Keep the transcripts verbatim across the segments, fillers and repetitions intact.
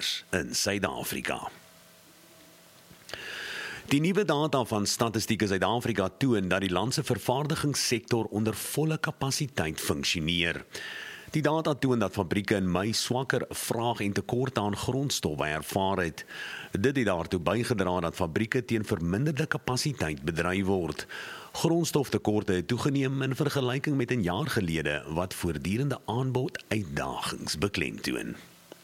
elders in Suid-Afrika. Die nuwe data van Statistiek Suid-Afrika toon dat die land se vervaardigingssektor onder volle kapasiteit funksioneer. Die data toon dat fabrieke in Mei swakker vraag en tekorte aan grondstowwe ervaar het. Dit het daartoe bygedra dat fabrieke teen verminderde kapasiteit bedryf word. Grondstoftekorte het toegeneem in vergelyking met 'n jaar gelede wat voortdurende aanbod uitdagings beklemtoon.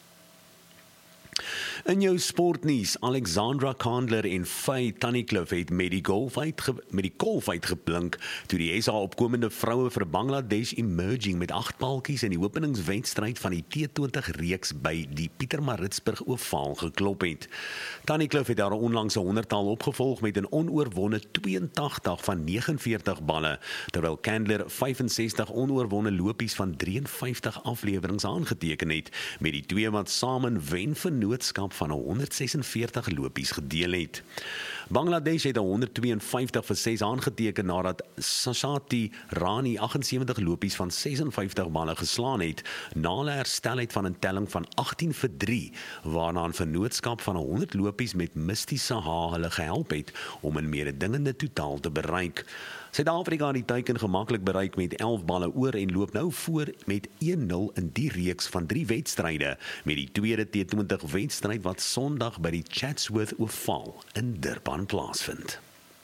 In jou sportnuus, Alexandra Kandler en Faye Tunnicliffe het met die golf uitge, met die golf uitgeblink toe die S A opkomende vroue vir Bangladesh Emerging met agt paltjies in die openingswedstryd van die T twintig reeks by die Pietermaritzburg Ovaal geklop het. Tunnicliffe het haar onlangse honderdtal opgevolg met 'n onoorwonde tweeëntagtig van negenenveertig balle, terwyl Kandler vyfensestig onoorwonde lopies van drieënvyftig afleweringe aangeteken het, met die twee wat saam 'n wenvennootskap van honderdsesenveertig lopies gedeel het. Bangladesh het honderdtweeënvyftig vir ses aangeteken nadat Sashati Rani agtensewentig lopies van sesenvyftig balle geslaan het, na hulle herstel het van 'n telling van agttien vir drie, waarna 'n vennootskap van honderd lopies met Misty Saha hulle gehelp het om 'n mededingende totaal te bereik. Suid-Afrika het die teiken gemaklik bereik met elf balle oor en loop nou voor met een nul in die reeks van drie wedstryde, met die tweede T twintig wedstryd wat Sondag by die Chatsworth Ovaal in Durban plaasvind.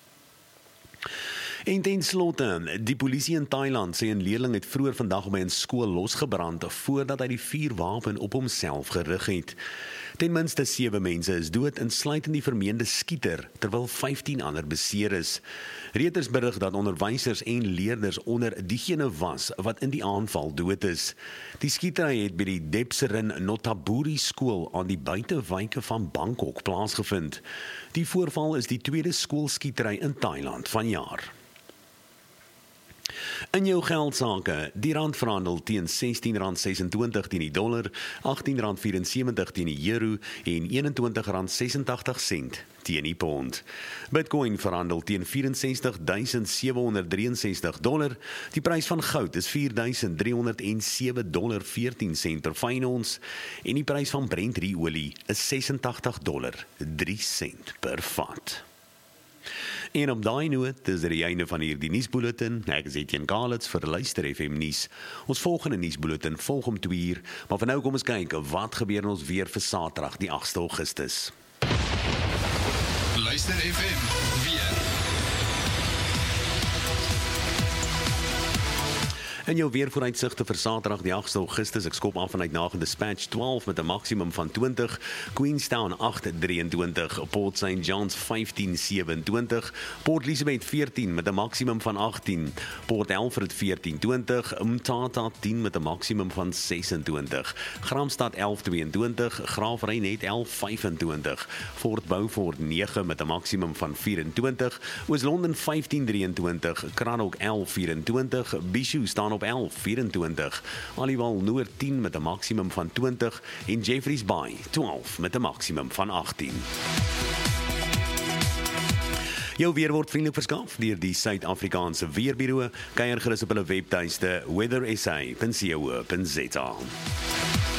En ten slotte, die polisie in Thailand sê 'n leerling het vroeër vandag by 'n skool losgebrand voordat hy die vuurwapen op homself gerig het. Ten minste sewe mense is dood, insluitend die vermeende skieter, terwyl vyftien ander beseer is. Reuters berig dat onderwysers en leerders onder diegene was wat in die aanval dood is. Die skietery het by die Depserin Notaburi skool aan die buitewyke van Bangkok plaasgevind. Die voorval is die tweede skoolskietery in Thailand vanjaar. In jou geldsake, die rand verhandel teen sestien rand sesentwintig teen die dollar, agttien rand vierentsewentig teen die euro en eenentwintig rand sesentagtig sent teen die pond. Bitcoin verhandel teen vierensestig duisend sewehonderd drieënsestig dollar. Die prys van goud is vier duisend driehonderdsewe dollar veertien sent per fyn ons en die prys van Brent olie is sesentagtig dollar drie sent per vat. En op daai noot is er die einde van hierdie nuusbulletin. Ek is Etienne Kalitz vir Luister F M nuus. Ons volgende nuusbulletin volg om twee uur, maar vir nou kom ons kyk wat gebeur in ons weer vir Saterdag die agste Augustus. Luister F M weer. In jou weervooruitsigte vir Saterdag die agste Augustus, ek skop af vanuit Nagel Dispatch twaalf met 'n maksimum van twintig, Queenstown agt drieëntwintig, Port Saint John's vyftien sewenentwintig, Port Elizabeth veertien met 'n maksimum van agttien, Port Alfred veertien twintig, Mthatha tien met 'n maksimum van sesentwintig, Gramstad elf tweeëntwintig, Graafrenet elf vyfentwintig, Fort Beaufort nege met 'n maksimum van vyfentwintig, Oos-London vyftien drieëntwintig, Cranach elf vyfentwintig, Bishu staan op elf vyfentwintig, Aliwal Noord tien met 'n maksimum van twintig en Jeffreys Bay twaalf met 'n maksimum van agttien. Jou weer word vriendelik verskaf deur die Suid-Afrikaanse Weerbureau. Kuier gerus op hulle webtuiste weather s a punt co punt za.